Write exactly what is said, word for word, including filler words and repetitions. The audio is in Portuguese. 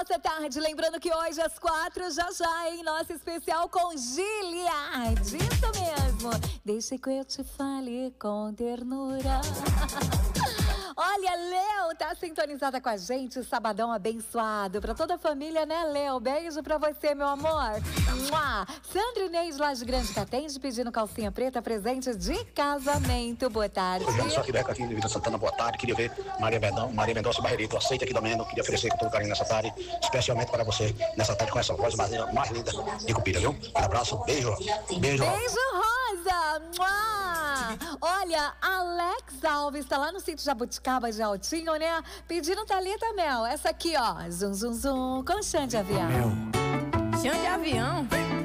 nossa tarde. Lembrando que hoje às quatro, já já, em nosso especial com Giliard. Isso mesmo. Deixa que eu te fale com ternura. Olha, Léo tá sintonizada com a gente, sabadão abençoado pra toda a família, né, Léo? Beijo pra você, meu amor. Mua! Sandra Inês, lá de Grande Catende, pedindo calcinha preta, presente de casamento. Boa tarde. Eu sou aqui, Beca, aqui de Vila Santana, boa tarde. Queria ver Maria Verdão, Maria Mendonça Barreirito, aceita aqui também. Queria oferecer com todo carinho nessa tarde, especialmente para você, nessa tarde com essa voz mais, mais linda de Cupira, viu? Um abraço, beijo, beijo. Beijo, Rosa. Mua! Olha, Alex Alves tá lá no sítio Jabuticaba de Altinho, né? Pedindo Thalita Mel. Essa aqui, ó. Zum, zum, zum, com chão de avião. Chão de avião?